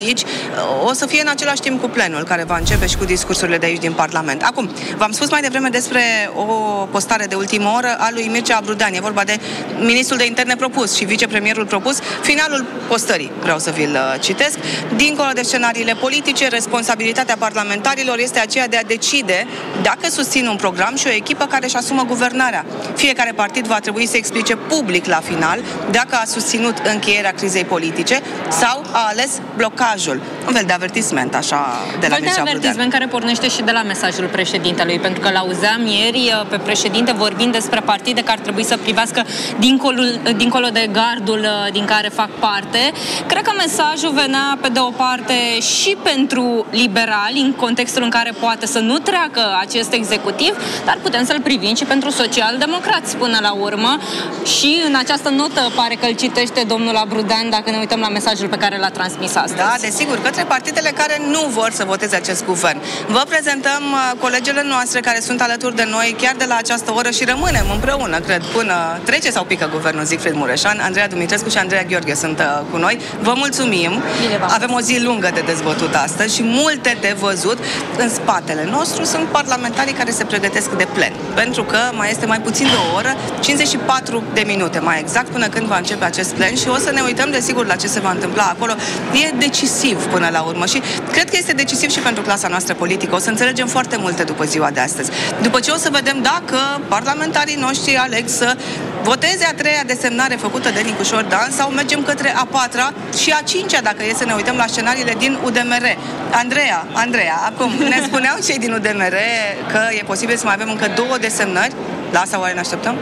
aici, o să fie în același timp cu plenul, care va începe și cu discursurile de aici din Parlament. Acum, v-am spus mai devreme despre o postare de ultimă oră a lui Mircea Abrudean. E vorba de ministrul de interne propus și vicepremierul propus. Finalul postării, vreau să vi-l citesc. Dincolo de scenariile politice, responsabilitatea parlamentarilor este aceea de a decide dacă susțin un program și o echipă care își asumă guvernarea. Fiecare partid va trebui să explice public la final dacă a susținut încheierea crizei politice sau a ales blocajul. Un fel de avertisment, așa, de la Mircea Abrudean. Avertisment care pornește și de la mesajul președintelui, pentru că l-auzeam ieri pe președinte vorbind despre partide care ar trebui să privească dincolo de gardul din care fac parte. Cred că mesajul venea, pe de o parte, și pentru liberali, în contextul în care poate să nu treacă acest executiv, dar putem să-l privim și pentru social-democrați până la urmă. Și în această notă pare că îl citește domnul Abrudean, dacă ne uităm la mesajul pe care l-a transmis astăzi. Da, desigur, către partidele care nu vor să voteze acest guvern. Vă prezentăm colegele noastre care sunt alături de noi chiar de la această oră și rămânem împreună, cred, până trece sau pică guvernul Siegfried Mureșan. Andreea Dumitrescu și Andreea Gheorghe sunt cu noi. Vă mulțumim! Avem o zi lungă de dezbătut astăzi și multe de văzut. În spatele nostru sunt parlamentarii care se pregătesc de plen, pentru că mai este mai puțin de o oră, 54 de minute mai exact, până când va începe acest plen și o să ne uităm desigur la ce se va întâmpla acolo. E decisiv până la urmă și cred că este decisiv și pentru clasa noastră politică. O să înțelegem foarte multe după ziua de astăzi. După ce o să vedem dacă parlamentarii noștri aleg să voteze a treia desemnare făcută de Nicușor Dan sau mergem către a patra și a cincea, dacă e să ne uităm la scenariile din UDMR. Andreea, acum ne spuneau cei din UDMR că e posibil să mai avem încă 2 desemnări. La asta oare ne așteptăm?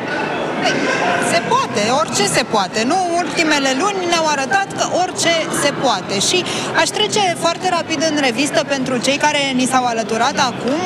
Se poate, orice se poate. Nu, ultimele luni ne-au arătat că orice se poate. Și aș trece foarte rapid în revistă pentru cei care ni s-au alăturat acum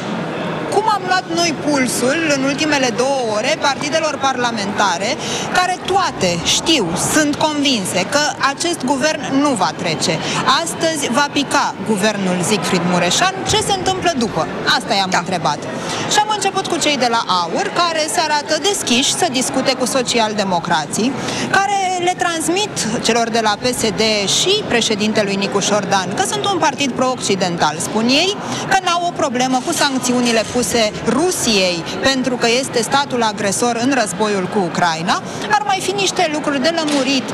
cum am luat noi pulsul în ultimele 2 ore partidelor parlamentare care toate știu, sunt convinse că acest guvern nu va trece. Astăzi va pica guvernul Siegfried Mureșan. Ce se întâmplă după? Asta i-am întrebat. Și am început cu cei de la AUR, care se arată deschiși să discute cu socialdemocrații, care le transmit celor de la PSD și președintelui Nicușor Dan că sunt un partid pro-occidental. Spun ei că n-au o problemă cu sancțiunile puse Rusiei pentru că este statul agresor în războiul cu Ucraina. Ar mai fi niște lucruri de lămurit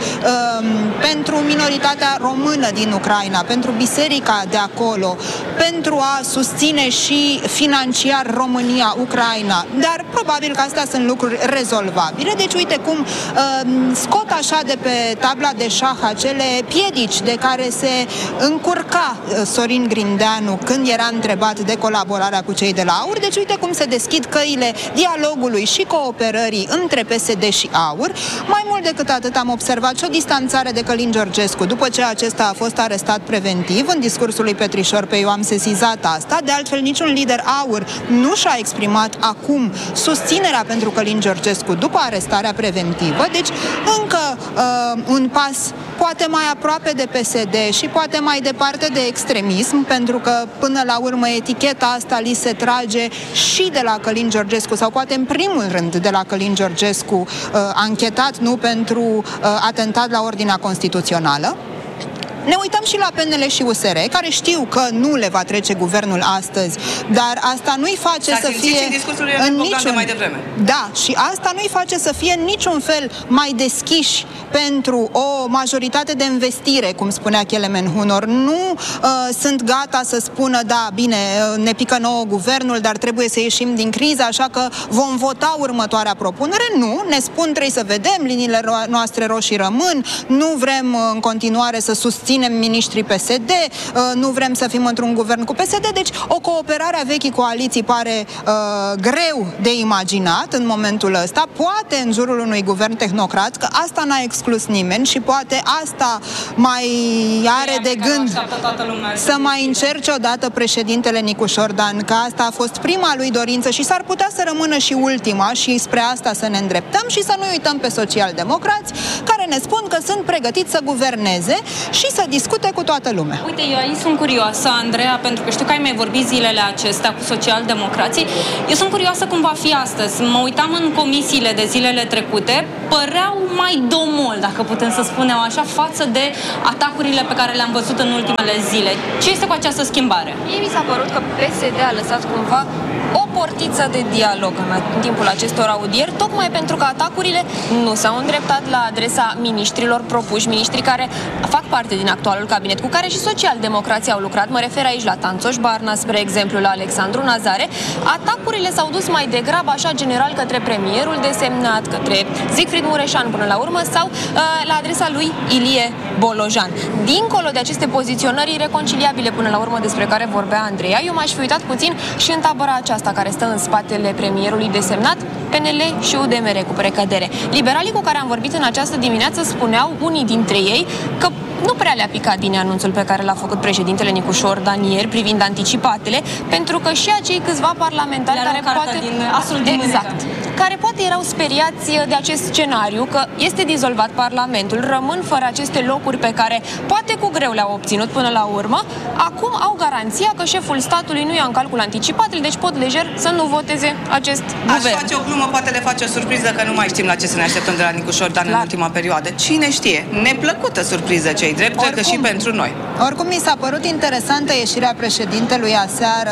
pentru minoritatea română din Ucraina, pentru biserica de acolo, pentru a susține și financiar România, Ucraina. Dar probabil că astea sunt lucruri rezolvabile. Deci uite cum scot așa de pe tabla de șah acele piedici de care se încurca Sorin Grindeanu când era întrebat de colaborarea cu cei de la AUR. Deci uite cum se deschid căile dialogului și cooperării între PSD și AUR. Mai mult decât atât am observat și o distanțare de Călin Georgescu după ce acesta a fost arestat preventiv. În discursul lui Petrișor pe eu am sesizat asta. De altfel, niciun lider AUR nu și-a exprimat acum susținerea pentru Călin Georgescu după arestarea preventivă. Deci încă un pas poate mai aproape de PSD și poate mai departe de extremism, pentru că până la urmă eticheta asta li se trage și de la Călin Georgescu, sau poate în primul rând de la Călin Georgescu, anchetat nu pentru atentat la ordinea constituțională. Ne uităm și la PNL și USR, care știu că nu le va trece guvernul astăzi, dar asta nu-i face să fie în niciun mai devreme. Da, și asta nu-i face să fie în niciun fel mai deschiși pentru o majoritate de investire, cum spunea Kelemen Hunor. Nu sunt gata să spună, da, bine, ne pică nouă guvernul, dar trebuie să ieșim din criză, așa că vom vota următoarea propunere. Nu, ne spun, trebuie să vedem, liniile noastre roșii rămân, nu vrem în continuare să susținem miniștrii PSD, nu vrem să fim într-un guvern cu PSD, deci o cooperare a vechii coaliții pare greu de imaginat în momentul ăsta, poate în jurul unui guvern tehnocrat, că asta n-a exclus nimeni și poate asta mai are de gând să mai încerce odată președintele Nicușor Dan, că asta a fost prima lui dorință și s-ar putea să rămână și ultima și spre asta să ne îndreptăm și să nu uităm pe socialdemocrați care ne spun că sunt pregătiți să guverneze și să discute cu toată lumea. Uite, eu aici sunt curioasă, Andreea, pentru că știu că ai mai vorbit zilele acestea cu socialdemocrații. Eu sunt curioasă cum va fi astăzi. Mă uitam în comisiile de zilele trecute, păreau mai domol, dacă putem să spunem așa, față de atacurile pe care le-am văzut în ultimele zile. Ce este cu această schimbare? Mie mi s-a părut că PSD a lăsat cumva o portiță de dialog în timpul acestor audieri, tocmai pentru că atacurile nu s-au îndreptat la adresa miniștrilor propuși, miniștri care fac parte din actualul cabinet, cu care și socialdemocrații au lucrat. Mă refer aici la Tanțoș Barna, spre exemplu, la Alexandru Nazare. Atacurile s-au dus mai degrabă așa general către premierul desemnat, către Siegfried Mureșan până la urmă, sau la adresa lui Ilie Bolojan. Dincolo de aceste poziționări reconciliabile până la urmă despre care vorbea Andreea, eu m-aș fi uitat puțin și în tabăra aceasta care stă în spatele premierului desemnat, PNL și UDMR cu precădere. Liberalii cu care am vorbit în această dimineață spuneau, unii dintre ei, că nu prea le-a picat din anunțul pe care l-a făcut președintele Nicușor Dan ieri privind anticipatele, pentru că și acei câțiva parlamentari care poate erau speriați de acest scenariu, că este dizolvat Parlamentul, rămân fără aceste locuri pe care poate cu greu le-au obținut până la urmă, acum au garanția că șeful statului nu ia în calcul anticipatele, deci pot lejer să nu voteze acest guvern. Aș face o glumă, poate le face o surpriză, că nu mai știm la ce să ne așteptăm de la Nicușor Dan în ultima perioadă. Cine știe? Neplăcută surpriză, cei drept, cred că și pentru noi. Oricum mi s-a părut interesantă ieșirea președintelui aseară,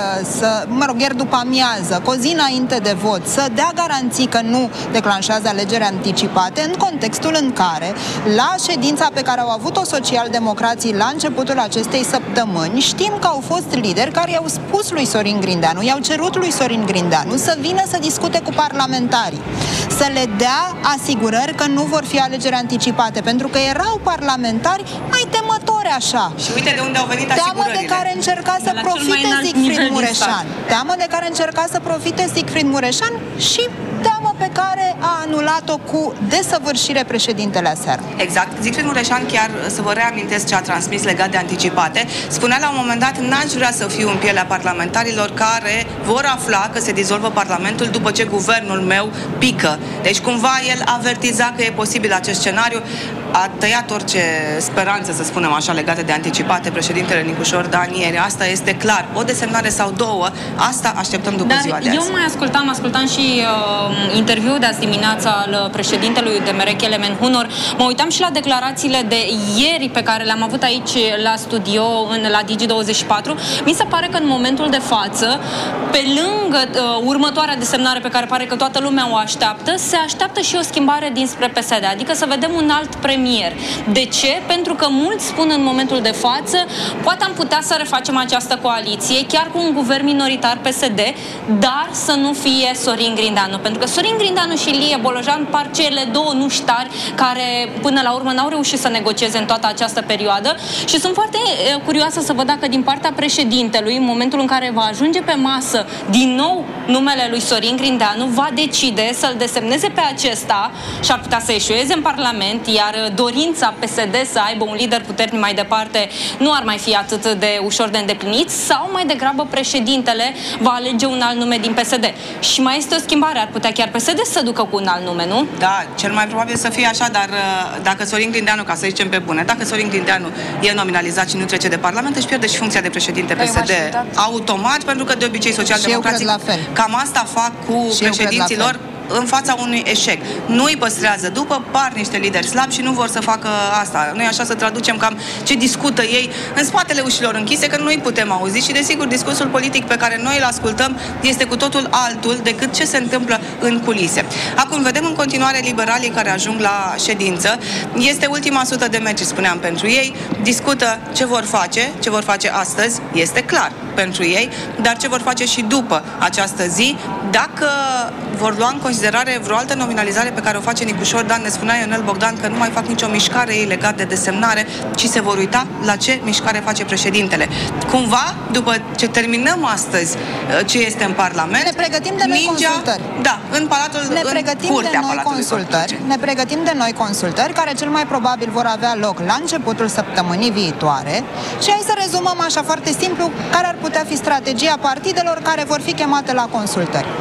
ieri după amiază, cu o zi înainte de vot, să dea garanții că nu declanșează alegeri anticipate, în contextul în care, la ședința pe care au avut-o socialdemocrații la începutul acestei săptămâni, știm că au fost lideri care i-au spus lui Sorin Grindeanu, i-au cerut lui Sorin Grindeanu să vină să discute cu parlamentarii, să le dea asigurări că nu vor fi alegeri anticipate, pentru că erau parlamentari mai temători așa. Și uite de unde au venit asigurările. Teamă de care încerca să profite Siegfried Mureșan. Teamă de care încerca să profite Siegfried Mureșan și teamă pe care a anulat-o cu desăvârșire președintele aseară. Exact. Siegfried Mureșan, chiar să vă reamintesc ce a transmis legat de anticipate, spunea la un moment dat: n-aș vrea să fiu în pielea parlamentarilor care vor afla că se dizolvă Parlamentul după ce guvernul meu pică. Deci cumva el avertiza că e posibil acest scenariu. A tăiat orice speranță, să spunem așa, legată de anticipate președintele Nicușor Dan ieri. Asta este clar. O desemnare sau două, asta așteptăm după ziua de azi. Eu mai ascultam și interviul de azi dimineața al președintelui UDMR, Kelemen Hunor. Mă uitam și la declarațiile de ieri pe care le-am avut aici la studio, la Digi24. Mi se pare că în momentul de față, pe lângă următoarea desemnare pe care pare că toată lumea o așteaptă, se așteaptă și o schimbare dinspre PSD, adică să vedem un alt premier. De ce? Pentru că mulți spun în momentul de față, poate am putea să refacem această coaliție, chiar cu un guvern minoritar PSD, dar să nu fie Sorin Grindeanu. Pentru că Sorin Grindeanu și Ilie Bolojan par cele două nuștari care până la urmă n-au reușit să negocieze în toată această perioadă și sunt foarte curioasă să văd dacă din partea președintelui, în momentul în care va ajunge pe masă din nou numele lui Sorin Grindeanu, va decide să-l desemneze pe acesta și ar putea să eșueze în Parlament, iar dorința PSD să aibă un lider puternic mai departe nu ar mai fi atât de ușor de îndeplinit, sau mai degrabă președintele va alege un alt nume din PSD. Și mai este o schimbare, ar putea chiar PSD să ducă cu un alt nume, nu? Da, cel mai probabil să fie așa, dar dacă Sorin Grindeanu, ca să zicem pe bune, dacă Sorin Grindeanu e nominalizat și nu trece de Parlament, își pierde și funcția de președinte PSD automat, pentru că de obicei socialdemocrații cam asta fac cu președinților în fața unui eșec. Nu îi păstrează după, par niște lideri slabi și nu vor să facă asta. Noi așa să traducem cam ce discută ei în spatele ușilor închise, că nu îi putem auzi și desigur discursul politic pe care noi îl ascultăm este cu totul altul decât ce se întâmplă în culise. Acum vedem în continuare liberalii care ajung la ședință. Este ultima sută de metri, spuneam, pentru ei. Discută ce vor face astăzi, este clar pentru ei, dar ce vor face și după această zi, dacă vor lua în considerare vreo altă nominalizare pe care o face Nicușor Dan. Ne spunea Ionel Bogdan că nu mai fac nicio mișcare ei legat de desemnare, ci se vor uita la ce mișcare face președintele. Cumva, după ce terminăm astăzi ce este în Parlament, ne pregătim de noi consultări. Da, în Palatul, ne pregătim de noi consultări. Ne pregătim de noi consultări care cel mai probabil vor avea loc la începutul săptămânii viitoare. Și hai să rezumăm așa foarte simplu care ar putea fi strategia partidelor care vor fi chemate la consultări.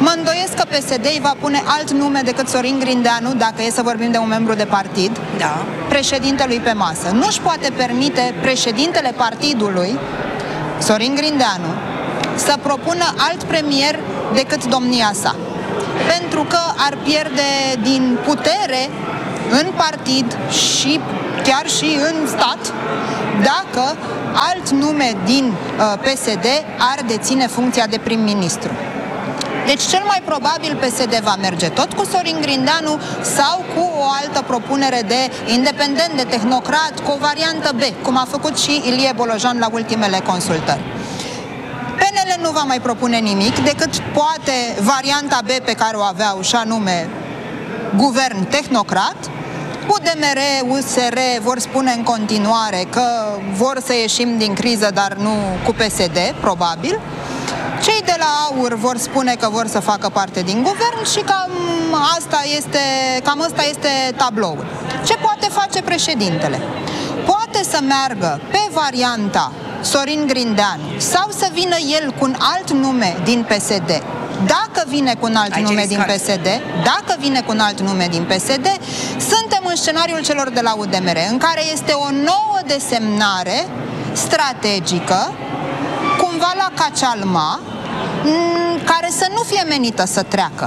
Mă îndoiesc că PSD îi va pune alt nume decât Sorin Grindeanu, dacă e să vorbim de un membru de partid, președintelui pe masă. Nu-și poate permite președintele partidului, Sorin Grindeanu, să propună alt premier decât domnia sa. Pentru că ar pierde din putere în partid și chiar și în stat dacă alt nume din PSD ar deține funcția de prim-ministru. Deci cel mai probabil PSD va merge tot cu Sorin Grindeanu sau cu o altă propunere de independent, de tehnocrat, cu o variantă B, cum a făcut și Ilie Bolojan la ultimele consultări. PNL nu va mai propune nimic decât poate varianta B pe care o aveau, și anume guvern tehnocrat. UDMR, USR vor spune în continuare că vor să ieșim din criză, dar nu cu PSD, probabil. Cei de la AUR vor spune că vor să facă parte din guvern și cam asta este tabloul. Ce poate face președintele? Poate să meargă pe varianta Sorin Grindeanu sau să vină el cu un alt nume din PSD. Dacă vine cu un alt nume din PSD, suntem în scenariul celor de la UDMR, în care este o nouă desemnare strategică, cumva la Cacealma, care să nu fie menită să treacă.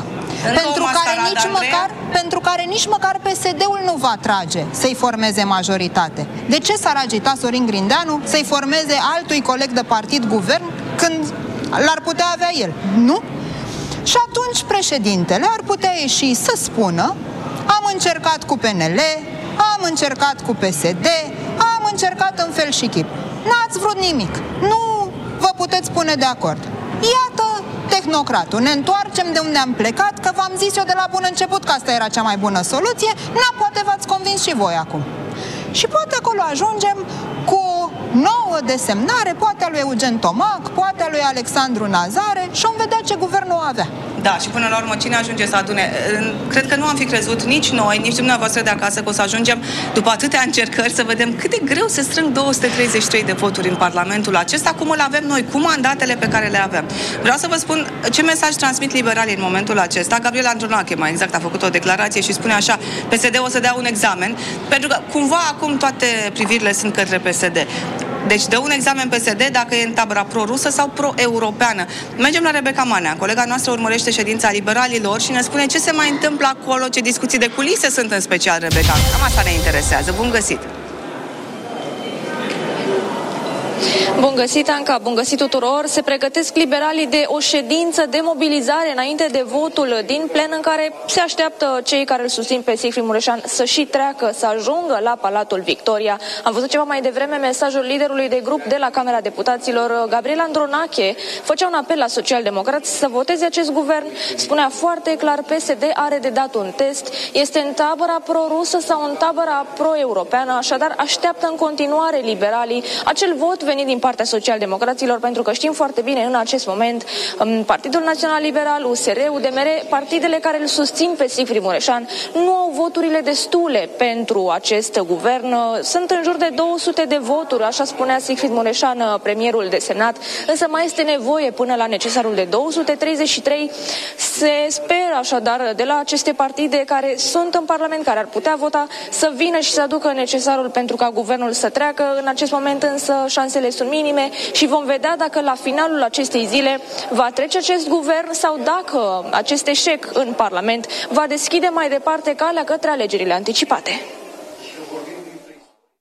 Pentru care nici măcar PSD-ul nu va trage să-i formeze majoritate. De ce s-ar agita Sorin Grindeanu să-i formeze altui coleg de partid guvern când l-ar putea avea el? Nu? Și atunci președintele ar putea ieși să spună: am încercat cu PNL, am încercat cu PSD, am încercat în fel și chip. N-ați vrut nimic. Nu vă puteți pune de acord. Iată tehnocratul. Ne întoarcem de unde am plecat, că v-am zis eu de la bun început că asta era cea mai bună soluție. Poate v-ați convins și voi acum. Și poate acolo ajungem cu o nouă desemnare, poate a lui Eugen Tomac, poate a lui Alexandru Nazare, și vom vedea ce guvern o avea. Da, și până la urmă cine ajunge să adune? Cred că nu am fi crezut nici noi, nici dumneavoastră de acasă că o să ajungem după atâtea încercări să vedem cât de greu se strâng 233 de voturi în Parlamentul acesta, cum îl avem noi, cu mandatele pe care le avem. Vreau să vă spun ce mesaj transmit liberalii în momentul acesta. Gabriel Andronache, mai exact, a făcut o declarație și spune așa: PSD o să dea un examen, pentru că cumva acum toate privirile sunt către PSD. Deci dă un examen PSD dacă e în tabăra pro-rusă sau pro-europeană. Mergem la Rebecca Manea. Colega noastră urmărește ședința liberalilor și ne spune ce se mai întâmplă acolo, ce discuții de culise sunt în special, Rebecca. Cam asta ne interesează. Bun găsit! Bun găsit, Anca, bun găsit tuturor. Se pregătesc liberalii de o ședință de mobilizare înainte de votul din plen, în care se așteaptă cei care îl susțin pe Siegfried Mureșan să și treacă, să ajungă la Palatul Victoria. Am văzut ceva mai devreme mesajul liderului de grup de la Camera Deputaților, Gabriel Andronache. Făcea un apel la socialdemocrați să voteze acest guvern. Spunea foarte clar: PSD are de dat un test, este în tabăra pro-rusă sau în tabăra pro-europeană, așadar așteaptă în continuare liberalii acel vot venit din partea socialdemocraților, pentru că știm foarte bine în acest moment Partidul Național Liberal, USR, UDMR, partidele care îl susțin pe Siegfried Mureșan, nu au voturile destule pentru acest guvern. Sunt în jur de 200 de voturi, așa spunea Siegfried Mureșan, premierul desemnat, însă mai este nevoie până la necesarul de 233. Se speră așadar de la aceste partide care sunt în Parlament, care ar putea vota, să vină și să aducă necesarul pentru ca guvernul să treacă. În acest moment însă șansele sunt minime și vom vedea dacă la finalul acestei zile va trece acest guvern sau dacă acest eșec în Parlament va deschide mai departe calea către alegerile anticipate.